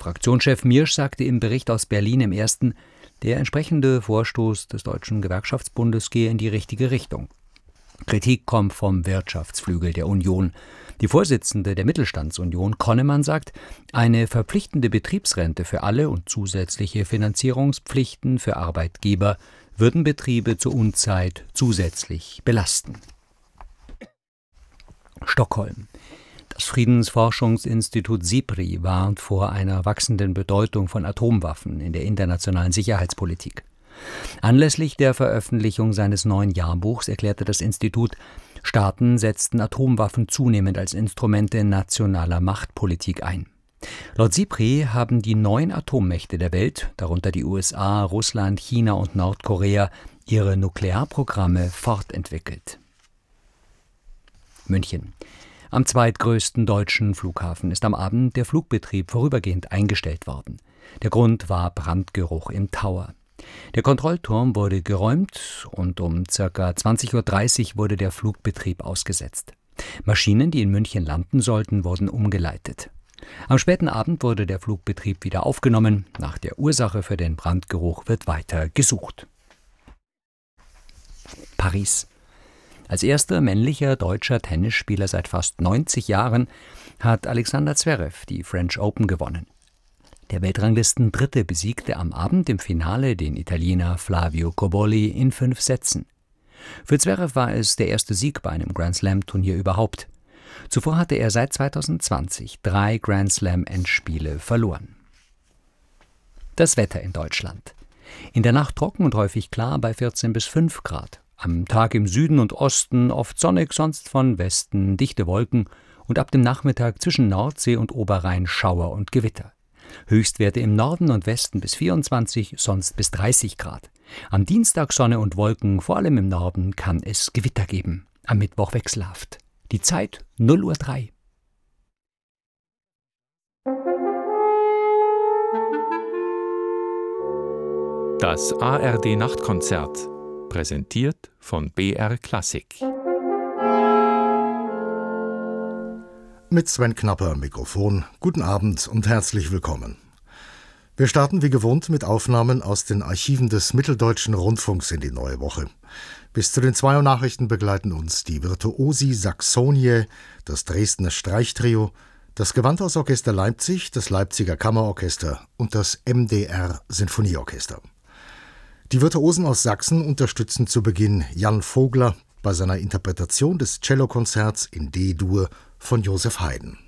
Fraktionschef Miersch sagte im Bericht aus Berlin im Ersten, der entsprechende Vorstoß des Deutschen Gewerkschaftsbundes gehe in die richtige Richtung. Kritik kommt vom Wirtschaftsflügel der Union. Die Vorsitzende der Mittelstandsunion, Konnemann, sagt, eine verpflichtende Betriebsrente für alle und zusätzliche Finanzierungspflichten für Arbeitgeber würden Betriebe zur Unzeit zusätzlich belasten. Stockholm. Das Friedensforschungsinstitut SIPRI warnt vor einer wachsenden Bedeutung von Atomwaffen in der internationalen Sicherheitspolitik. Anlässlich der Veröffentlichung seines neuen Jahrbuchs erklärte das Institut, Staaten setzten Atomwaffen zunehmend als Instrumente nationaler Machtpolitik ein. Laut SIPRI haben die 9 Atommächte der Welt, darunter die USA, Russland, China und Nordkorea, ihre Nuklearprogramme fortentwickelt. München. Am zweitgrößten deutschen Flughafen ist am Abend der Flugbetrieb vorübergehend eingestellt worden. Der Grund war Brandgeruch im Tower. Der Kontrollturm wurde geräumt und um ca. 20:30 Uhr wurde der Flugbetrieb ausgesetzt. Maschinen, die in München landen sollten, wurden umgeleitet. Am späten Abend wurde der Flugbetrieb wieder aufgenommen. Nach der Ursache für den Brandgeruch wird weiter gesucht. Paris. Als erster männlicher deutscher Tennisspieler seit fast 90 Jahren hat Alexander Zverev die French Open gewonnen. Der Weltranglisten-Dritte besiegte am Abend im Finale den Italiener Flavio Cobolli in 5 Sätzen. Für Zverev war es der erste Sieg bei einem Grand-Slam-Turnier überhaupt. Zuvor hatte er seit 2020 3 Grand-Slam-Endspiele verloren. Das Wetter in Deutschland. In der Nacht trocken und häufig klar bei 14 bis 5 Grad. Am Tag im Süden und Osten oft sonnig, sonst von Westen dichte Wolken und ab dem Nachmittag zwischen Nordsee und Oberrhein Schauer und Gewitter. Höchstwerte im Norden und Westen bis 24, sonst bis 30 Grad. Am Dienstag Sonne und Wolken, vor allem im Norden kann es Gewitter geben. Am Mittwoch wechselhaft. Die Zeit 0:03 Uhr. Das ARD-Nachtkonzert, präsentiert von BR Klassik. Mit Sven Knapper am Mikrofon. Guten Abend und herzlich willkommen. Wir starten wie gewohnt mit Aufnahmen aus den Archiven des Mitteldeutschen Rundfunks in die neue Woche. Bis zu den 2 Uhr Nachrichten begleiten uns die Virtuosi Saxonie, das Dresdner Streichtrio, das Gewandhausorchester Leipzig, das Leipziger Kammerorchester und das MDR Sinfonieorchester. Die Virtuosen aus Sachsen unterstützen zu Beginn Jan Vogler bei seiner Interpretation des Cellokonzerts in D-Dur von Joseph Haydn.